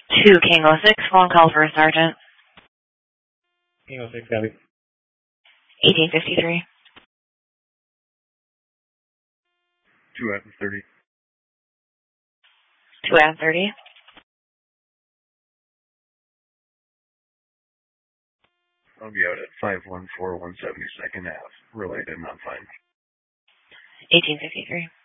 2 King 06, phone call for a sergeant. King 06, copy. 1853. 2 Adam 30. 2 Adam 30. I'll be out at 514 172nd Ave. Related, not fine. 1853.